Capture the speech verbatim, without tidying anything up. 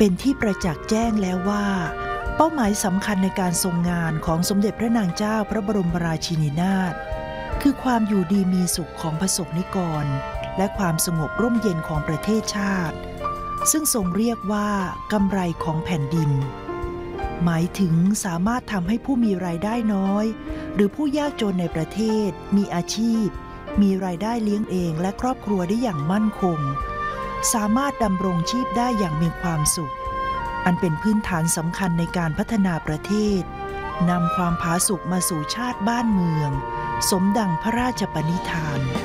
เป็นที่ประจักษ์แจ้งแล้วว่าเป้าหมายสำคัญในการทรงงานของสมเด็จพระนางเจ้าพระบรมราชินีนาถคือความอยู่ดีมีสุขของประสบนิกรและความสงบร่มเย็นของประเทศชาติซึ่งทรงเรียกว่ากำไรของแผ่นดินหมายถึงสามารถทำให้ผู้มีรายได้น้อยหรือผู้ยากจนในประเทศมีอาชีพมีรายได้เลี้ยงเองและครอบครัวได้อย่างมั่นคงสามารถดำรงชีพได้อย่างมีความสุขอันเป็นพื้นฐานสำคัญในการพัฒนาประเทศนำความผาสุกมาสู่ชาติบ้านเมืองสมดังพระราชปณิธาน